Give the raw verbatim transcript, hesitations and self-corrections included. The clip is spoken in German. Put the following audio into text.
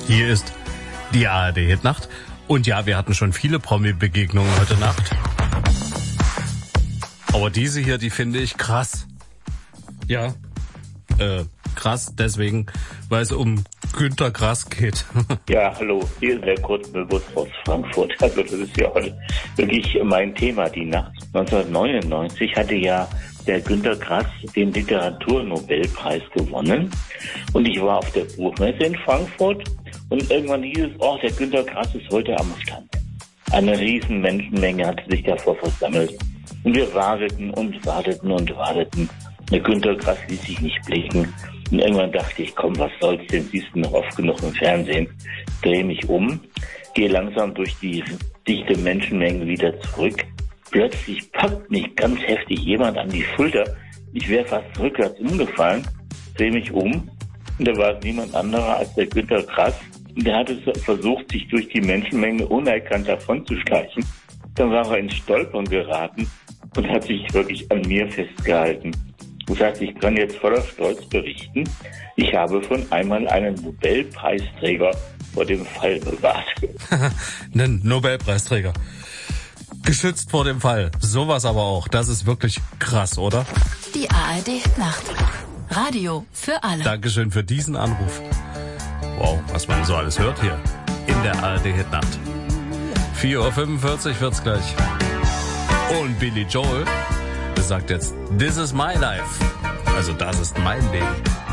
Hier ist die A R D-Hitnacht. Und ja, wir hatten schon viele Promi-Begegnungen heute Nacht. Aber diese hier, die finde ich krass. Ja, äh, krass deswegen, weil es um Günter Grass geht. Ja, hallo, hier ist der Kurzbewusst aus Frankfurt. Also das ist ja heute wirklich mein Thema, die Nacht. neunzehnhundertneunundneunzig hatte ja der Günter Grass den Literaturnobelpreis gewonnen. Und ich war auf der Buchmesse in Frankfurt und irgendwann hieß es, oh, der Günter Grass ist heute am Stand. Eine riesen Menschenmenge hatte sich davor versammelt. Und wir warteten und warteten und warteten. Der Günter Grass ließ sich nicht blicken. Und irgendwann dachte ich, komm, was soll's denn, siehst du noch oft genug im Fernsehen. Drehe mich um, gehe langsam durch die dichte Menschenmenge wieder zurück. Plötzlich packt mich ganz heftig jemand an die Schulter. Ich wäre fast rückwärts umgefallen, drehe mich um. Und da war es niemand anderer als der Günter Grass. Und der hatte versucht, sich durch die Menschenmenge unerkannt davonzuschleichen. Dann war er ins Stolpern geraten und hat sich wirklich an mir festgehalten. Das heißt, ich kann jetzt voller Stolz berichten, ich habe von einmal einen Nobelpreisträger vor dem Fall bewahrt. Einen Nobelpreisträger. Geschützt vor dem Fall. Sowas aber auch. Das ist wirklich krass, oder? Die A R D-Nacht. Radio für alle. Dankeschön für diesen Anruf. Wow, was man so alles hört hier in der A R D-Nacht. vier Uhr fünfundvierzig wird's gleich. Und Billy Joel sagt jetzt, This is my life. Also das ist mein Leben.